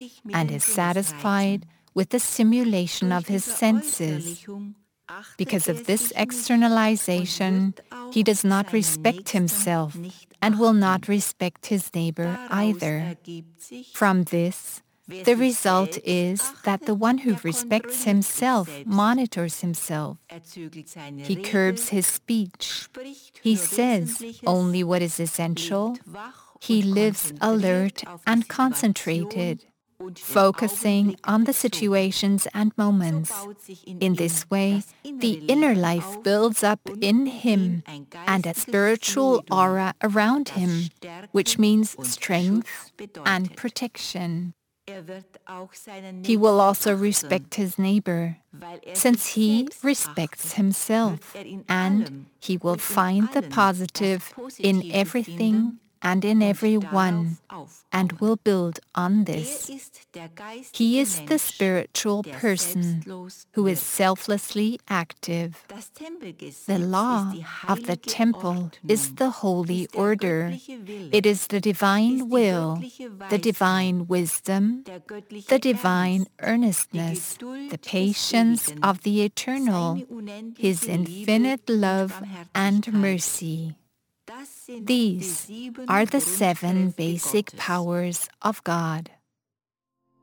and is satisfied with the stimulation of his senses. Because of this externalization, he does not respect himself and will not respect his neighbor either. From this, the result is that the one who respects himself monitors himself. He curbs his speech. He says only what is essential. He lives alert and concentrated, focusing on the situations and moments. In this way, the inner life builds up in him and a spiritual aura around him, which means strength and protection. He will also respect his neighbor, since he respects himself, and he will find the positive in everything and in everyone, and will build on this. He is the spiritual person who is selflessly active. The law of the temple is the holy order. It is the divine will, the divine wisdom, the divine earnestness, the patience of the Eternal, His infinite love and mercy. These are the 7 basic powers of God.